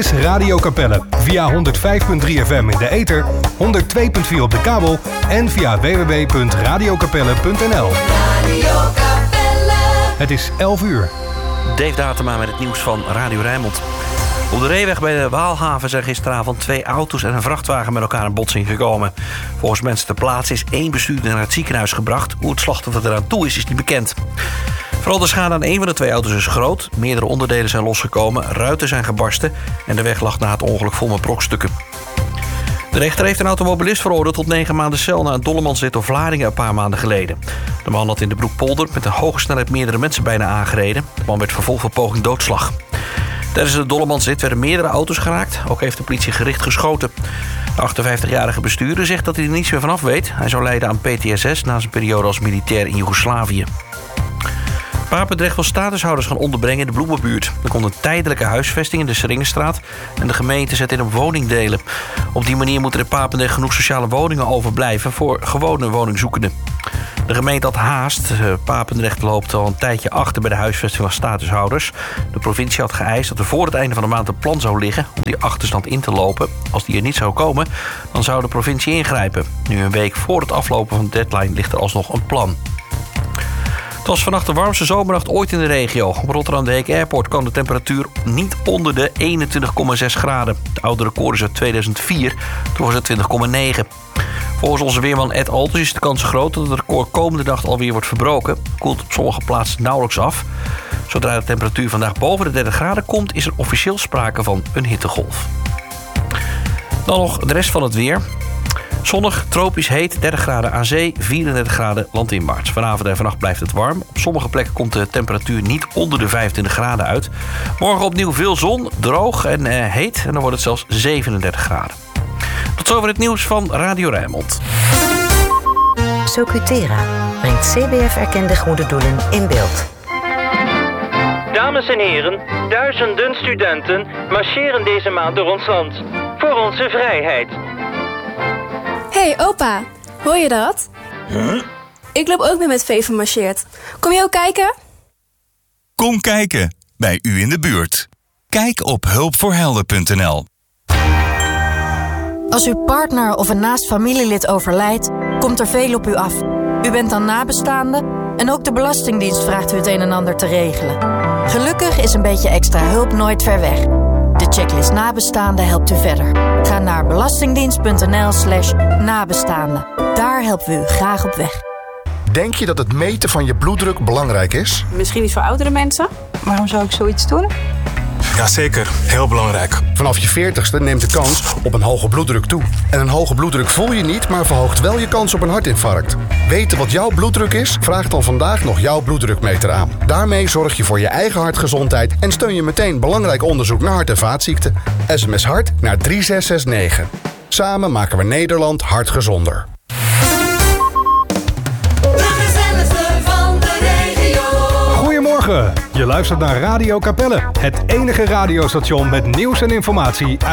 is Radio Capelle. Via 105.3 FM in de ether, 102.4 op de kabel en via www.radiocapelle.nl. Radio Capelle. Het is 11 uur. Dave Datema met het nieuws van Radio Rijnmond. Op de Reeweg bij de Waalhaven zijn gisteravond 2 auto's en een vrachtwagen met elkaar in botsing gekomen. Volgens mensen ter plaatse is 1 bestuurder naar het ziekenhuis gebracht. Hoe het slachtoffer eraan toe is niet bekend. Vooral de schade aan 1 van de 2 auto's is groot. Meerdere onderdelen zijn losgekomen, ruiten zijn gebarsten en de weg lag na het ongeluk vol met brokstukken. De rechter heeft een automobilist veroordeeld tot 9 maanden cel na een dollemansrit door Vlaardingen een paar maanden geleden. De man had in de Broekpolder met een hoge snelheid meerdere mensen bijna aangereden. De man werd vervolgd voor poging doodslag. Tijdens de dollemansrit werden meerdere auto's geraakt. Ook heeft de politie gericht geschoten. De 58-jarige bestuurder zegt dat hij er niets meer vanaf weet. Hij zou lijden aan PTSS na zijn periode als militair in Joegoslavië. Papendrecht wil statushouders gaan onderbrengen in de Bloemenbuurt. Er komt een tijdelijke huisvesting in de Seringenstraat en de gemeente zet in op woningdelen. Op die manier moeten er in Papendrecht genoeg sociale woningen overblijven voor gewone woningzoekenden. De gemeente had haast. Papendrecht loopt al een tijdje achter bij de huisvesting van statushouders. De provincie had geëist dat er voor het einde van de maand een plan zou liggen om die achterstand in te lopen. Als die er niet zou komen, dan zou de provincie ingrijpen. Nu een week voor het aflopen van de deadline ligt er alsnog een plan. Het was vannacht de warmste zomernacht ooit in de regio. Op Rotterdam de Heek Airport kwam de temperatuur niet onder de 21,6 graden. De oude record is uit 2004, toen was het 20,9. Volgens onze weerman Ed Alters is de kans groot dat het record komende dag alweer wordt verbroken. Koelt op sommige plaatsen nauwelijks af. Zodra de temperatuur vandaag boven de 30 graden komt, is er officieel sprake van een hittegolf. Dan nog de rest van het weer. Zonnig, tropisch heet, 30 graden aan zee, 34 graden landinwaarts. Vanavond en vannacht blijft het warm. Op sommige plekken komt de temperatuur niet onder de 25 graden uit. Morgen opnieuw veel zon, droog en heet. En dan wordt het zelfs 37 graden. Tot zover het nieuws van Radio Rijnmond. Socutera brengt CBF-erkende goede doelen in beeld. Dames en heren, duizenden studenten marcheren deze maand door ons land. Voor onze vrijheid. Hey opa, hoor je dat? Huh? Ik loop ook mee met Vee van Marcheert. Kom je ook kijken? Kom kijken, bij u in de buurt. Kijk op hulpvoorhelden.nl. Als uw partner of een naast familielid overlijdt, komt er veel op u af. U bent dan nabestaande en ook de Belastingdienst vraagt u het een en ander te regelen. Gelukkig is een beetje extra hulp nooit ver weg. De checklist nabestaande helpt u verder. Ga naar belastingdienst.nl/nabestaande. Daar helpen we u graag op weg. Denk je dat het meten van je bloeddruk belangrijk is? Misschien iets voor oudere mensen. Waarom zou ik zoiets doen? Jazeker, heel belangrijk. Vanaf je 40ste neemt de kans op een hoge bloeddruk toe. En een hoge bloeddruk voel je niet, maar verhoogt wel je kans op een hartinfarct. Weten wat jouw bloeddruk is? Vraag dan vandaag nog jouw bloeddrukmeter aan. Daarmee zorg je voor je eigen hartgezondheid en steun je meteen belangrijk onderzoek naar hart- en vaatziekten. SMS hart naar 3669. Samen maken we Nederland hartgezonder. Goedemorgen, je luistert naar Radio Capelle. Het enige radiostation met nieuws en informatie uit